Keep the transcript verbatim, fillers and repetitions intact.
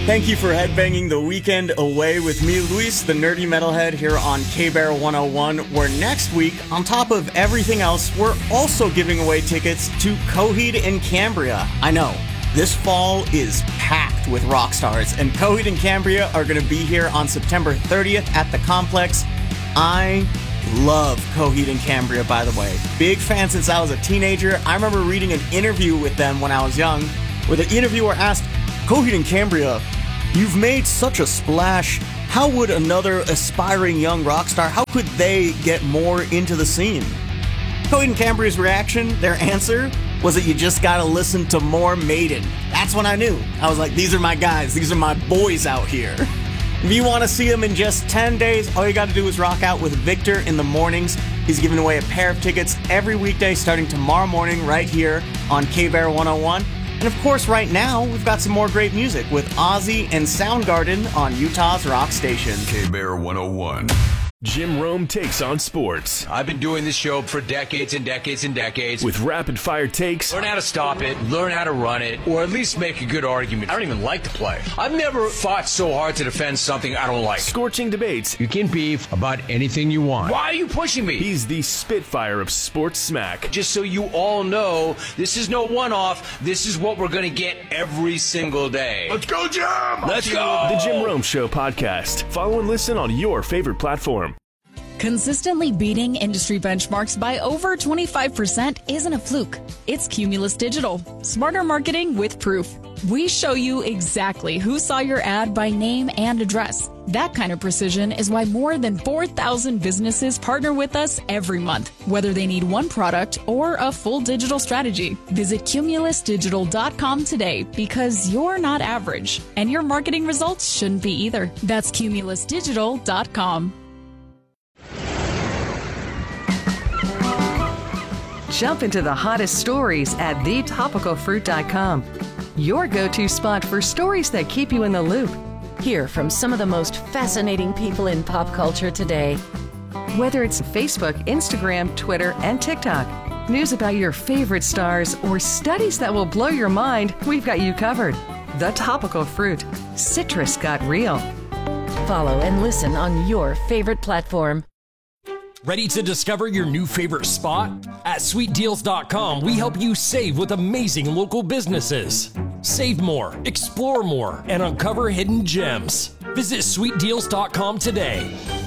Thank you for headbanging the weekend away with me, Luis, the nerdy metalhead, here on K-Bear one oh one, where next week, on top of everything else, we're also giving away tickets to Coheed and Cambria. I know, this fall is packed with rock stars, and Coheed and Cambria are going to be here on September thirtieth at the Complex. I love Coheed and Cambria, by the way. Big fan since I was a teenager. I remember reading an interview with them when I was young, where the interviewer asked, Coheed and Cambria, you've made such a splash. How would another aspiring young rock star, how could they get more into the scene? Coheed and Cambria's reaction, their answer, was that you just gotta listen to more Maiden. That's when I knew. I was like, these are my guys. These are my boys out here. If you want to see them in just ten days, all you got to do is rock out with Victor in the mornings. He's giving away a pair of tickets every weekday starting tomorrow morning right here on K-Bear one oh one. And of course, right now, we've got some more great music with Ozzy and Soundgarden on Utah's rock station. K-Bear one oh one. Jim Rome takes on sports. I've been doing this show for decades and decades and decades. With rapid-fire takes. Learn how to stop it, learn how to run it, or at least make a good argument. I don't even like to play. I've never fought so hard to defend something I don't like. Scorching debates. You can beef about anything you want. Why are you pushing me? He's the Spitfire of sports smack. Just so you all know, this is no one-off. This is what we're going to get every single day. Let's go, Jim! Let's go! The Jim Rome Show podcast. Follow and listen on your favorite platform. Consistently beating industry benchmarks by over twenty-five percent isn't a fluke. It's Cumulus Digital. Smarter marketing with proof. We show you exactly who saw your ad by name and address. That kind of precision is why more than four thousand businesses partner with us every month, whether they need one product or a full digital strategy. Visit cumulus digital dot com today because you're not average, and your marketing results shouldn't be either. That's cumulus digital dot com. Jump into the hottest stories at the topical fruit dot com. Your go-to spot for stories that keep you in the loop. Hear from some of the most fascinating people in pop culture today. Whether it's Facebook, Instagram, Twitter, and TikTok, news about your favorite stars, or studies that will blow your mind, we've got you covered. The Topical Fruit. Citrus got real. Follow and listen on your favorite platform. Ready to discover your new favorite spot? At sweet deals dot com, we help you save with amazing local businesses. Save more, explore more, and uncover hidden gems. Visit sweet deals dot com today.